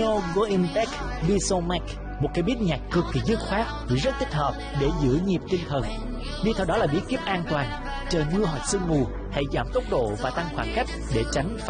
No Going Back Bisomac, một cái beat nhạc cực kỳ dứt khoát, rất thích hợp để giữ nhịp tinh thần. Đi theo đó là bí kíp an toàn: trời mưa hoặc sương mù, hãy giảm tốc độ và tăng khoảng cách để tránh